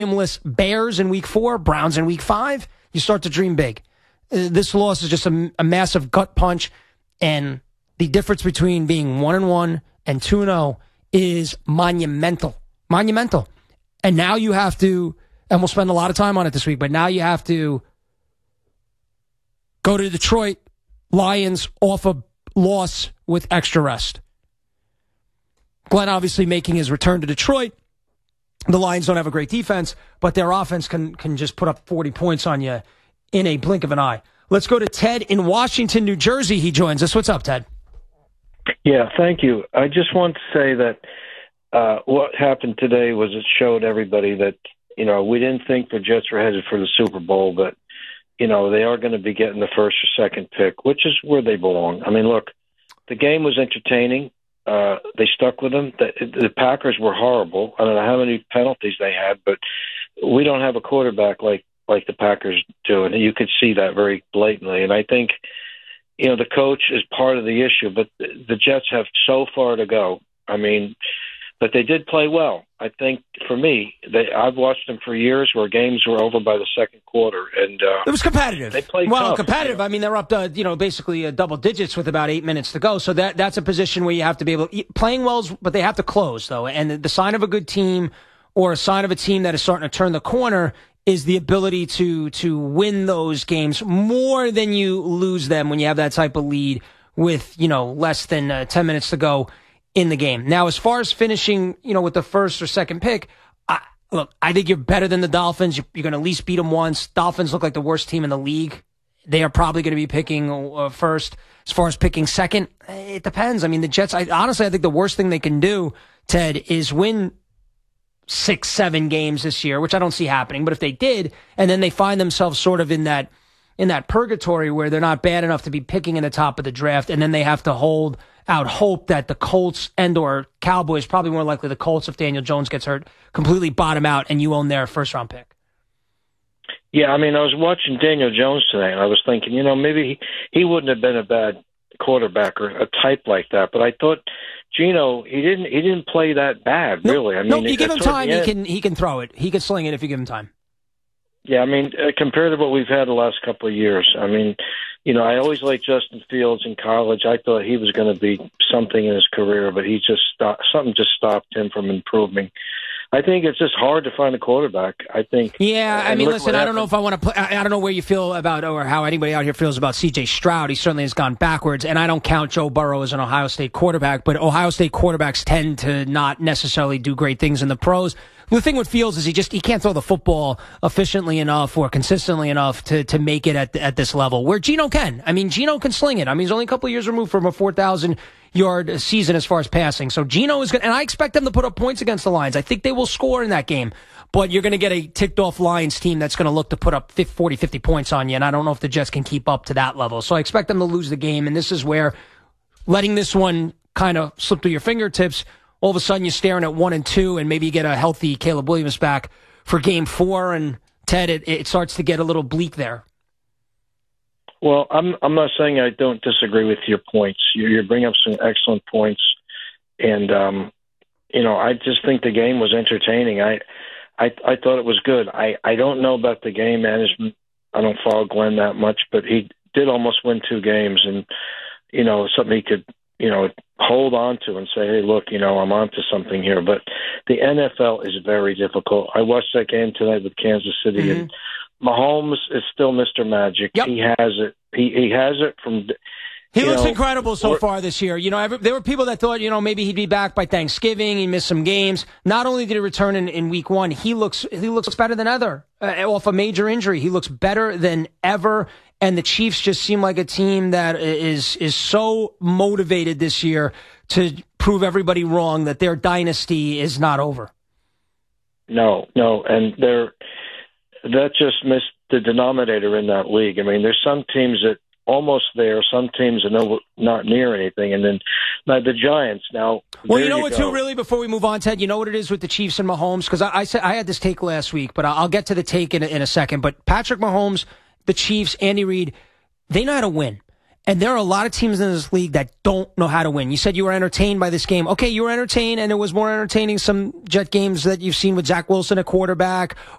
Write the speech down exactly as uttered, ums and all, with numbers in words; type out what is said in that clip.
winless Bears in week four, Browns in week five, you start to dream big. Uh, this loss is just a, a massive gut punch, and the difference between being one and one and two and zero is monumental, monumental. And now you have to, and we'll spend a lot of time on it this week, but now you have to go to Detroit Lions off a loss with extra rest. Glenn obviously making his return to Detroit. The Lions don't have a great defense, but their offense can can just put up forty points on you in a blink of an eye. Let's go to Ted in Washington, New Jersey. He joins us. What's up, Ted? Yeah, thank you. I just want to say that uh, what happened today was it showed everybody that, you know, we didn't think the Jets were headed for the Super Bowl, but, you know, they are going to be getting the first or second pick, which is where they belong. I mean, look, the game was entertaining. Uh, they stuck with them. The, the Packers were horrible. I don't know how many penalties they had, but we don't have a quarterback like, like the Packers do, and you could see that very blatantly. And I think, you know, the coach is part of the issue, but the, the Jets have so far to go. I mean, but they did play well. I think, for me, they, I've watched them for years where games were over by the second quarter, and uh, it was competitive. They played well, tough, competitive. You know? I mean, they're up to, you know, basically uh, double digits with about eight minutes to go. So that that's a position where you have to be able to, playing well, but they have to close though. And the, the sign of a good team, or a sign of a team that is starting to turn the corner, is the ability to to win those games more than you lose them when you have that type of lead with, you know, less than uh, ten minutes to go in the game. Now, as far as finishing, you know, with the first or second pick, I, look, I think you're better than the Dolphins. You're, you're going to at least beat them once. Dolphins look like the worst team in the league. They are probably going to be picking uh, first. As far as picking second, it depends. I mean, the Jets, I, honestly, I think the worst thing they can do, Ted, is win six, seven games this year, which I don't see happening. But if they did, and then they find themselves sort of in that in that purgatory where they're not bad enough to be picking in the top of the draft, and then they have to hold out hope that the Colts and or Cowboys, probably more likely the Colts if Daniel Jones gets hurt, completely bottom out and you own their first round pick. Yeah, I mean, I was watching Daniel Jones today, and I was thinking, you know, maybe he, he wouldn't have been a bad quarterback or a type like that. But I thought, Geno, he didn't he didn't play that bad, no, really. I mean, no, you give him time, he can he can throw it. He can sling it if you give him time. Yeah, I mean, uh, compared to what we've had the last couple of years, I mean, you know, I always liked Justin Fields in college. I thought he was going to be something in his career, but he just stopped, something just stopped him from improving. I think it's just hard to find a quarterback. I think. Yeah, I mean, listen, I don't know if I want to. Put, I, I don't know where you feel about, or how anybody out here feels about C J Stroud. He certainly has gone backwards, and I don't count Joe Burrow as an Ohio State quarterback. But Ohio State quarterbacks tend to not necessarily do great things in the pros. The thing with Fields is he just he can't throw the football efficiently enough or consistently enough to to make it at at this level. Where Geno can. I mean, Geno can sling it. I mean, he's only a couple of years removed from a four thousand yard season as far as passing. So Geno is going, and I expect them to put up points against the Lions. I think they will score in that game. But you're going to get a ticked off Lions team that's going to look to put up forty, fifty points on you, and I don't know if the Jets can keep up to that level. So I expect them to lose the game, and this is where letting this one kind of slip through your fingertips, all of a sudden you're staring at one and two, and maybe you get a healthy Caleb Williams back for game four, and Ted, it, it starts to get a little bleak there. Well, I'm I'm not saying I don't disagree with your points. You, you bring up some excellent points, and um, you know, I just think the game was entertaining. I, I I thought it was good. I, I don't know about the game management. I don't follow Glenn that much, but he did almost win two games, and you know, something he could you know hold on to and say, hey, look, you know, I'm onto something here. But the N F L is very difficult. I watched that game tonight with Kansas City, mm-hmm. and Mahomes is still Mister Magic. Yep. He has it. He he has it from. He looks know, incredible so or, far this year. You know, every, there were people that thought, you know, maybe he'd be back by Thanksgiving. He missed some games. Not only did he return in, in week one, he looks he looks better than ever uh, off a major injury. He looks better than ever. And the Chiefs just seem like a team that is is so motivated this year to prove everybody wrong that their dynasty is not over. No, no, and they're that just missed the denominator in that league. I mean, there's some teams that almost there, some teams are no, not near anything, and then now the Giants. Now, well, you know you what, go. too, really, before we move on, Ted, you know what it is with the Chiefs and Mahomes? Because I, I said I had this take last week, but I'll get to the take in a, in a second. But Patrick Mahomes, the Chiefs, Andy Reid, they know how to win. And there are a lot of teams in this league that don't know how to win. You said you were entertained by this game. Okay, you were entertained, and it was more entertaining some Jet games that you've seen with Zach Wilson at quarterback,